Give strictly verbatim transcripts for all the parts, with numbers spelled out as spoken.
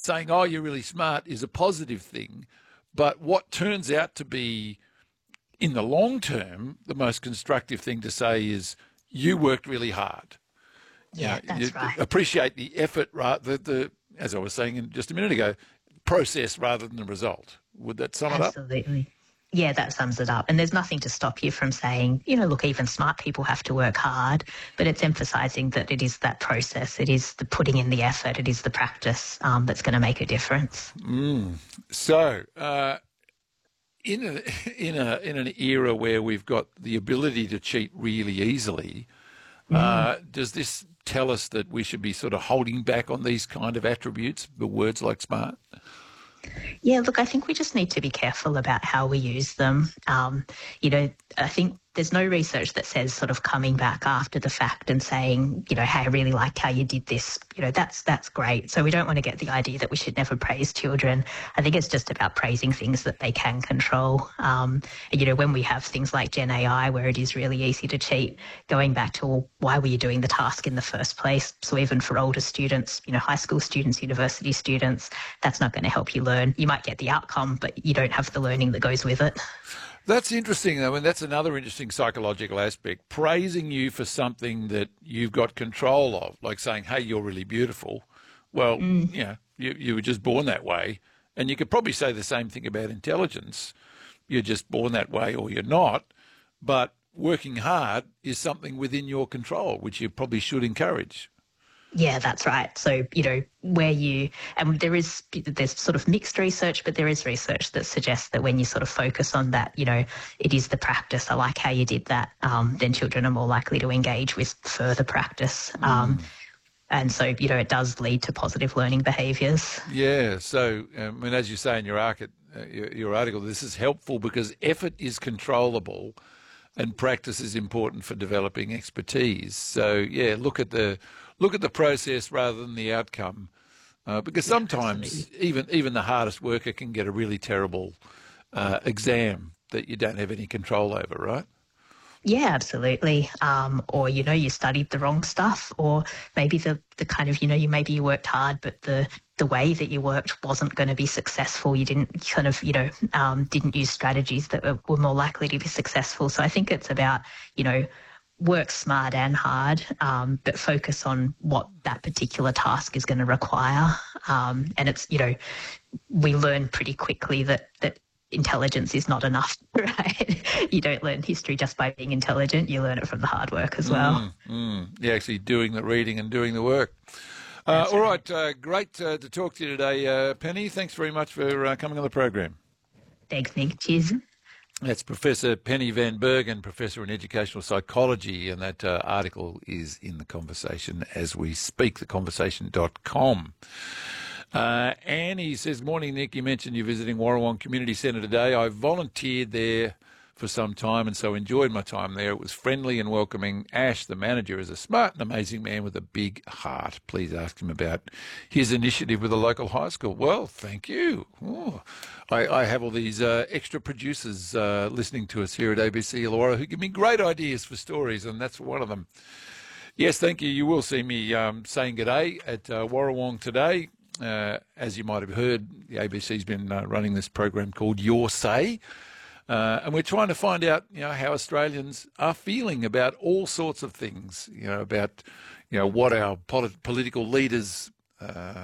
saying, oh, you're really smart is a positive thing. But what turns out to be, in the long term, the most constructive thing to say is you worked really hard. Yeah, you know, that's you right. Appreciate the effort, right? The, the, as I was saying just a minute ago, process rather than the result. Would that sum it up? Absolutely. Yeah, that sums it up. And there's nothing to stop you from saying, you know, look, even smart people have to work hard, but it's emphasising that it is that process, it is the putting in the effort, it is the practice um, that's going to make a difference. Mm. So, uh, in a, in a in an era where we've got the ability to cheat really easily, mm. uh, does this tell us that we should be sort of holding back on these kind of attributes, the words like smart? Yeah, look, I think we just need to be careful about how we use them. Um, you know, I think there's no research that says sort of coming back after the fact and saying, you know, hey, I really like how you did this. You know, that's that's great. So we don't want to get the idea that we should never praise children. I think it's just about praising things that they can control. Um, and, you know, when we have things like Gen A I where it is really easy to cheat, going back to, well, why were you doing the task in the first place? So even for older students, you know, high school students, university students, that's not going to help you learn. You might get the outcome, but you don't have the learning that goes with it. That's interesting, though, and that's another interesting psychological aspect. Praising you for something that you've got control of, like saying, hey, you're really beautiful. Well, mm. you know, you, you were just born that way. And you could probably say the same thing about intelligence. You're just born that way or you're not. But working hard is something within your control, which you probably should encourage. Yeah, that's right. So, you know, where you, and there is, there's sort of mixed research, but there is research that suggests that when you sort of focus on that, you know, it is the practice, I like how you did that, um, then children are more likely to engage with further practice. Mm. Um, and so, you know, it does lead to positive learning behaviours. Yeah. So, um, and as you say in your, arc- uh, your, your article, this is helpful because effort is controllable and practice is important for developing expertise. So, yeah, look at the... Look at the process rather than the outcome, uh, because sometimes yeah, even even the hardest worker can get a really terrible uh, exam that you don't have any control over, right? Yeah, absolutely. Um, or, you know, you studied the wrong stuff, or maybe the, the kind of, you know, you maybe you worked hard, but the, the way that you worked wasn't going to be successful. You didn't kind of, you know, um, didn't use strategies that were, were more likely to be successful. So I think it's about, you know, work smart and hard, um, but focus on what that particular task is going to require. Um, and it's, you know, we learn pretty quickly that that intelligence is not enough, right? You don't learn history just by being intelligent. You learn it from the hard work as well. Mm, mm. Yeah, actually doing the reading and doing the work. Uh, all right, uh, great uh, to talk to you today, uh, Penny. Thanks very much for uh, coming on the program. Thanks, Nick. Cheers. That's Professor Penny Van Bergen, Professor in Educational Psychology, and that uh, article is in The Conversation as we speak, the conversation dot com. Uh, Annie says, morning, Nick. You mentioned you're visiting Warrawong Community Centre today. I volunteered there for some time and so enjoyed my time there. It was friendly and welcoming. Ash, the manager, is a smart and amazing man with a big heart. Please ask him about his initiative with the local high school. Well, thank you. Oh, I, I have all these uh, extra producers uh, listening to us here at A B C Illawarra who give me great ideas for stories, and that's one of them. Yes, thank you. You will see me um, saying g'day at uh, Warrawong today. Uh, as you might have heard, the A B C's been uh, running this program called Your Say. Uh, and we're trying to find out, you know, how Australians are feeling about all sorts of things, you know, about, you know, what our polit- political leaders uh,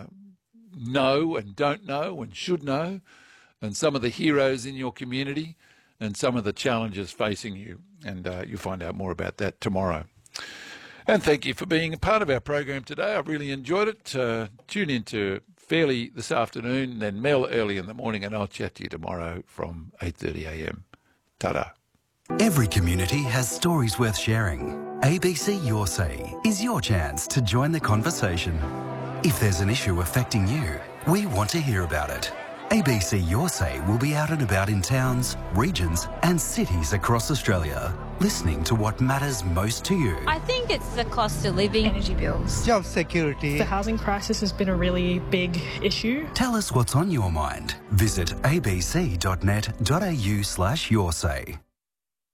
know and don't know and should know, and some of the heroes in your community and some of the challenges facing you. And uh, you'll find out more about that tomorrow. And thank you for being a part of our program today. I've really enjoyed it. Uh, tune in to Fairly this afternoon, then Mel early in the morning, and I'll chat to you tomorrow from eight thirty a m. Ta-da. Every community has stories worth sharing. A B C Your Say is your chance to join the conversation. If there's an issue affecting you, we want to hear about it. A B C Your Say will be out and about in towns, regions and cities across Australia, listening to what matters most to you. I think it's the cost of living. Energy bills. Job security. The housing crisis has been a really big issue. Tell us what's on your mind. Visit abc dot net dot a u slash your say.